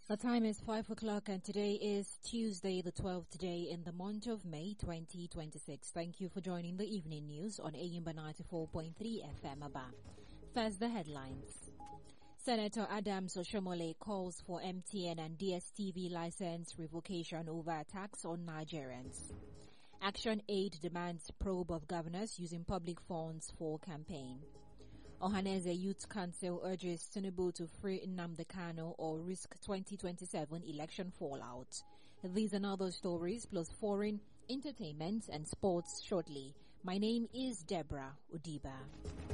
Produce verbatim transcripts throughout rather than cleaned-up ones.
The time is five o'clock and today is Tuesday, the twelfth day in the month of May twenty twenty-six. Thank you for joining the evening news on Ayimba ninety-four point three F M Aba. First, the headlines. Senator Adams Oshomole calls for M T N and D S T V license revocation over attacks on Nigerians. Action Aid demands probe of governors using public funds for campaign. Ohaneze Youth Council urges Tinubu to free Nnamdi Kanu or risk twenty twenty-seven election fallout. These and other stories plus foreign, entertainment and sports shortly. My name is Deborah Udiba.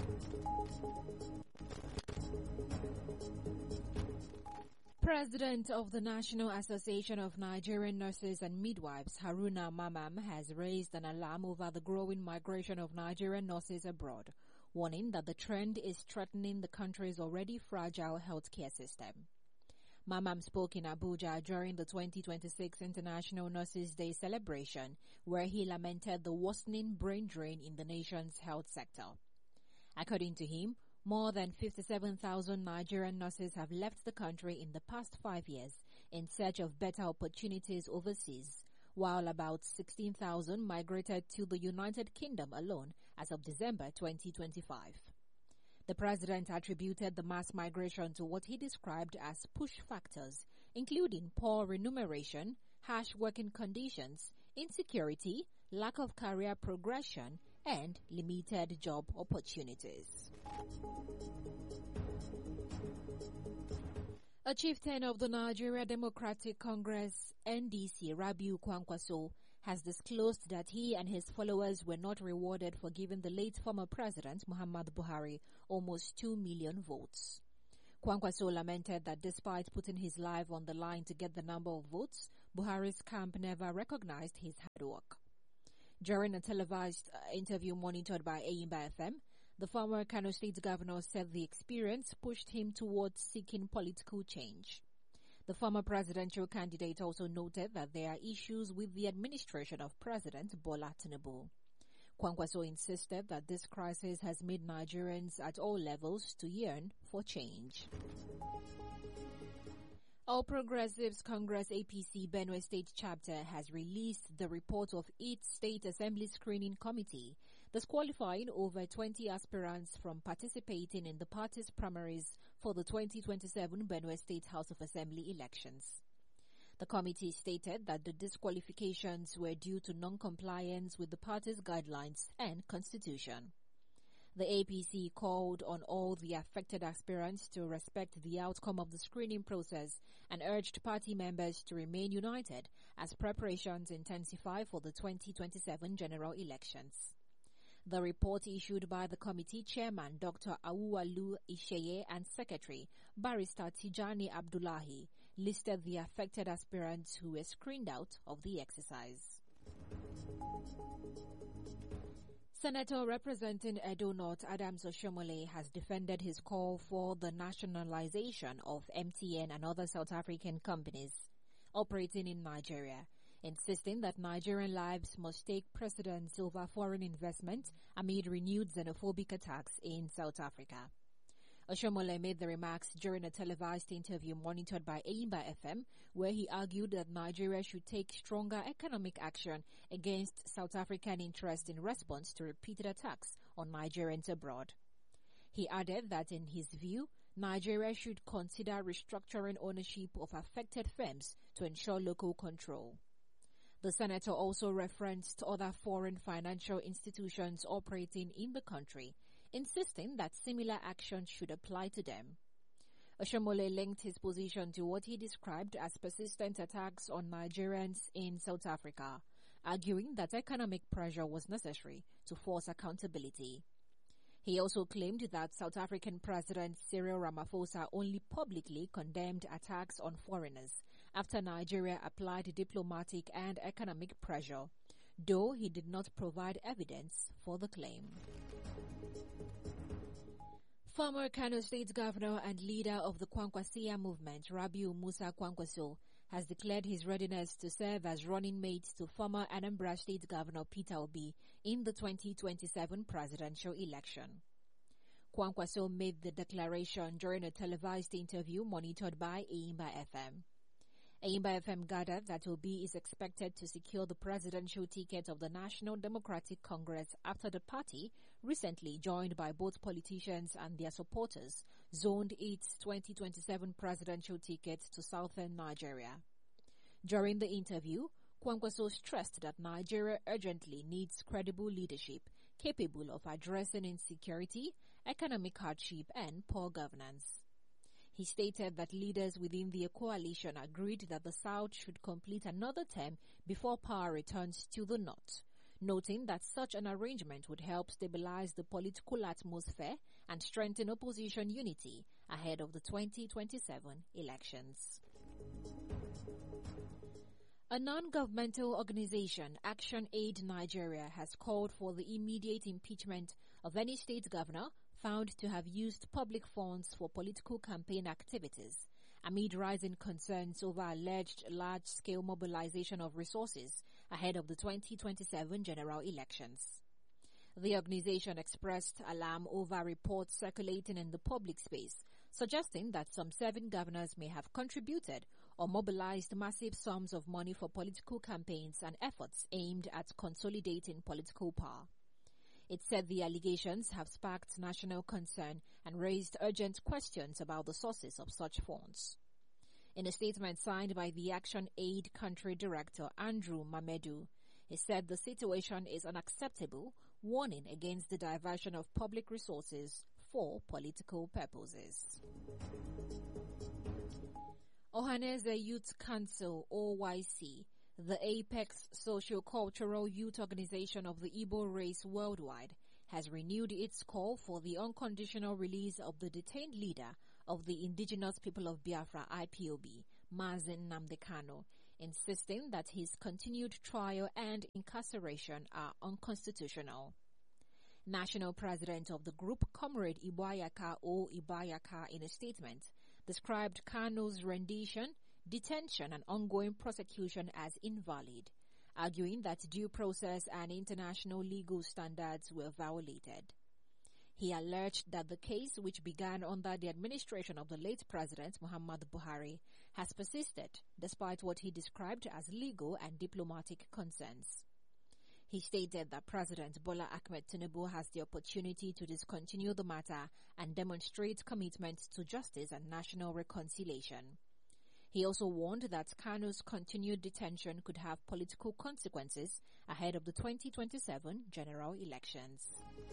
President of the National Association of Nigerian Nurses and Midwives, Haruna Mamam, has raised an alarm over the growing migration of Nigerian nurses abroad, warning that the trend is threatening the country's already fragile healthcare system. Mamam spoke in Abuja during the twenty twenty-six International Nurses Day celebration, where he lamented the worsening brain drain in the nation's health sector. According to him, more than fifty-seven thousand Nigerian nurses have left the country in the past five years in search of better opportunities overseas, while about sixteen thousand migrated to the United Kingdom alone as of December twenty twenty-five. The president attributed the mass migration to what he described as push factors, including poor remuneration, harsh working conditions, insecurity, lack of career progression, and limited job opportunities. A chieftain of the Nigeria Democratic Congress, N D C, Rabiu Kwankwaso, has disclosed that he and his followers were not rewarded for giving the late former president, Muhammadu Buhari, almost two million votes. Kwankwaso lamented that despite putting his life on the line to get the number of votes, Buhari's camp never recognized his hard work. During a televised uh, interview monitored by Ayimba F M, the former Kano State governor said the experience pushed him towards seeking political change. The former presidential candidate also noted that there are issues with the administration of President Bola Tinubu. Kwankwaso insisted that this crisis has made Nigerians at all levels to yearn for change. All Progressives Congress A P C Benue State Chapter has released the report of its State Assembly Screening Committee, disqualifying over twenty aspirants from participating in the party's primaries for the twenty twenty-seven Benue State House of Assembly elections. The committee stated that the disqualifications were due to non-compliance with the party's guidelines and constitution. The A P C called on all the affected aspirants to respect the outcome of the screening process and urged party members to remain united as preparations intensify for the twenty twenty-seven general elections. The report issued by the committee chairman Doctor Awuwalu Isheye and secretary Barrister Tijani Abdullahi listed the affected aspirants who were screened out of the exercise. Senator representing Edo North Adams Oshomole has defended his call for the nationalization of M T N and other South African companies operating in Nigeria, insisting that Nigerian lives must take precedence over foreign investment amid renewed xenophobic attacks in South Africa. Oshomole made the remarks during a televised interview monitored by Ayimba F M, where he argued that Nigeria should take stronger economic action against South African interests in response to repeated attacks on Nigerians abroad. He added that in his view, Nigeria should consider restructuring ownership of affected firms to ensure local control. The senator also referenced other foreign financial institutions operating in the country, insisting that similar action should apply to them. Oshomole linked his position to what he described as persistent attacks on Nigerians in South Africa, arguing that economic pressure was necessary to force accountability. He also claimed that South African President Cyril Ramaphosa only publicly condemned attacks on foreigners after Nigeria applied diplomatic and economic pressure, though he did not provide evidence for the claim. Former Kano State Governor and leader of the Kwankwasia movement, Rabiu Musa Kwankwaso, has declared his readiness to serve as running mate to former Anambra State Governor Peter Obi in the twenty twenty-seven presidential election. Kwankwaso made the declaration during a televised interview monitored by Ayimba F M. Aimba F M gathered that Obi is expected to secure the presidential ticket of the National Democratic Congress after the party, recently joined by both politicians and their supporters, zoned its twenty twenty-seven presidential ticket to southern Nigeria. During the interview, Kwankwaso stressed that Nigeria urgently needs credible leadership capable of addressing insecurity, economic hardship, and poor governance. He stated that leaders within the coalition agreed that the South should complete another term before power returns to the North, noting that such an arrangement would help stabilize the political atmosphere and strengthen opposition unity ahead of the twenty twenty-seven elections. A non-governmental organization, Action Aid Nigeria, has called for the immediate impeachment of any state governor found to have used public funds for political campaign activities, amid rising concerns over alleged large-scale mobilization of resources ahead of the twenty twenty-seven general elections. The organization expressed alarm over reports circulating in the public space, suggesting that some seven governors may have contributed or mobilized massive sums of money for political campaigns and efforts aimed at consolidating political power. It said the allegations have sparked national concern and raised urgent questions about the sources of such funds. In a statement signed by the Action Aid Country Director Andrew Mamedu, he said the situation is unacceptable, warning against the diversion of public resources for political purposes. Ohaneze Youth Council, O Y C, the apex socio-cultural youth organization of the Igbo race worldwide, has renewed its call for the unconditional release of the detained leader of the Indigenous People of Biafra I P O B, Mazen Nnamdi Kanu, insisting that his continued trial and incarceration are unconstitutional. National President of the group, Comrade Ibayaka O. Ibayaka, in a statement, described Kanu's rendition, detention and ongoing prosecution as invalid, arguing that due process and international legal standards were violated. He alleged that the case, which began under the administration of the late President Muhammadu Buhari, has persisted despite what he described as legal and diplomatic concerns. He stated that President Bola Ahmed Tinubu has the opportunity to discontinue the matter and demonstrate commitment to justice and national reconciliation. He also warned that Kanu's continued detention could have political consequences ahead of the twenty twenty-seven general elections.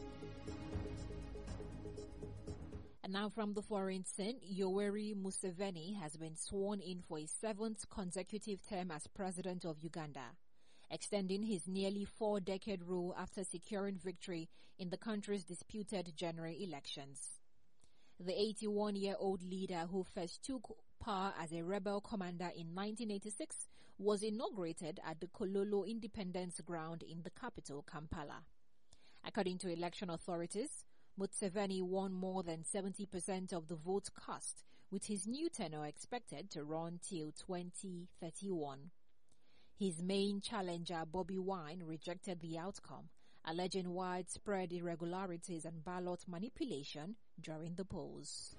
And now from the foreign scene, Yoweri Museveni has been sworn in for a seventh consecutive term as president of Uganda, extending his nearly four-decade rule after securing victory in the country's disputed general elections. The eighty-one-year-old leader, who first took power as a rebel commander in nineteen eighty-six, was inaugurated at the Kololo Independence Ground in the capital, Kampala. According to election authorities, Museveni won more than seventy percent of the vote cast, with his new tenure expected to run till twenty thirty-one. His main challenger, Bobi Wine, rejected the outcome, alleging widespread irregularities and ballot manipulation during the polls.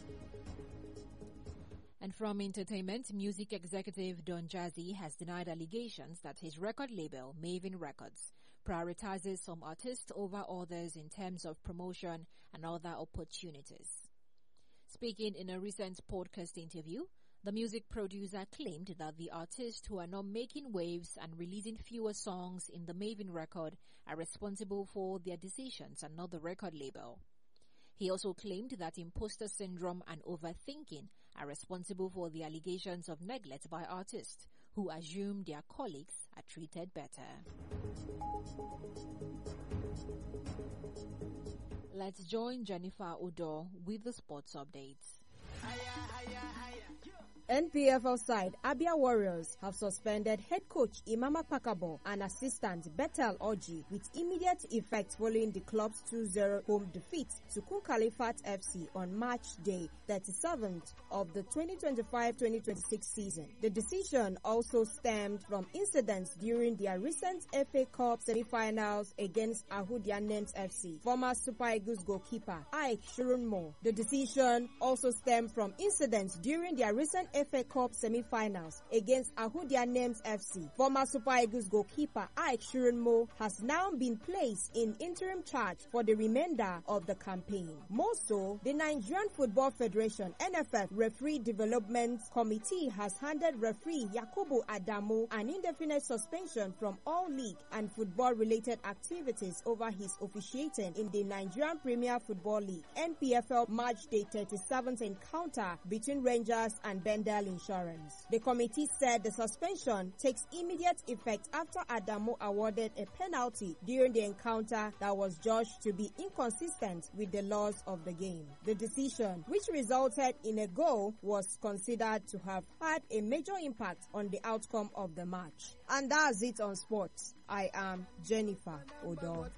And from entertainment, music executive Don Jazzy has denied allegations that his record label, Maven Records, prioritizes some artists over others in terms of promotion and other opportunities. Speaking in a recent podcast interview, the music producer claimed that the artists who are not making waves and releasing fewer songs in the Maven record are responsible for their decisions and not the record label. He also claimed that imposter syndrome and overthinking are responsible for the allegations of neglect by artists who assume their colleagues are treated better. Let's join Jennifer Odo with the sports updates. N P F L side Abia Warriors have suspended head coach Imama Pakabo and assistant Bethel Oji with immediate effect following the club's two zero home defeat to Kun Khalifat F C on March day thirty-seventh of the twenty twenty-five twenty twenty-six season. The decision also stemmed from incidents during their recent F A Cup semi-finals against Ahudia Nems F C. Former Super Eagles goalkeeper Ike Shurunmo. The decision also stemmed from incidents during their recent F A Cup semi-finals against Ahudia Names F C. Former Super Eagles goalkeeper Ike Shurinmo has now been placed in interim charge for the remainder of the campaign. More so, the Nigerian Football Federation N F F Referee Development Committee has handed referee Yakubu Adamu an indefinite suspension from all league and football-related activities over his officiating in the Nigerian Premier Football League N P F L March Day thirty-seventh encounter between Rangers and Bendel Insurance. The committee said the suspension takes immediate effect after Adamu awarded a penalty during the encounter that was judged to be inconsistent with the laws of the game. The decision, which resulted in a goal, was considered to have had a major impact on the outcome of the match. And that's it on sports. I am Jennifer Odo.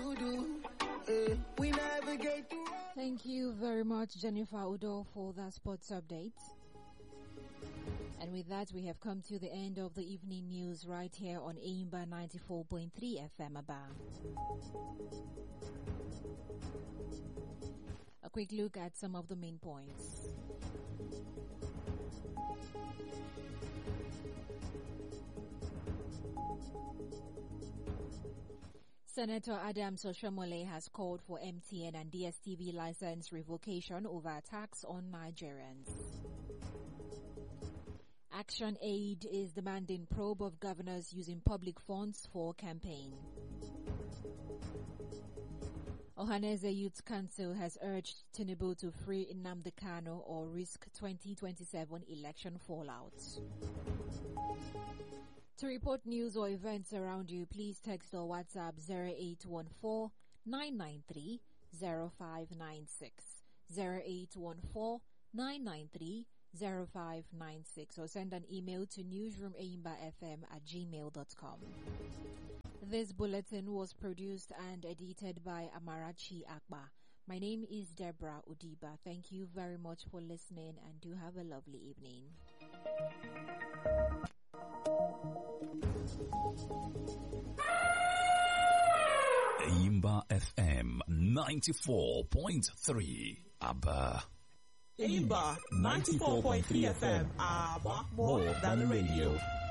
Thank you very much, Jennifer Odo, for that sports update. And with that, we have come to the end of the evening news right here on Aimba ninety-four point three F M Aba. A quick look at some of the main points. Senator Adams Oshomole has called for M T N and D S T V license revocation over attacks on Nigerians. Action Aid is demanding probe of governors using public funds for campaign. Ohaneze Youth Council has urged Tinubu to free Nnamdi Kanu or risk twenty twenty-seven election fallout. To report news or events around you, please text or WhatsApp zero eight one four, nine nine three, zero five nine six, zero eight one four, nine nine three, zero five nine six, or send an email to newsroomaimba.fm at gmail dot com. This bulletin was produced and edited by Amarachi Akba. My name is Deborah Udiba. Thank you very much for listening and do have a lovely evening. Aimba F M ninety-four point three Aba. Aimba ninety-four point three F M Aba, more than the radio.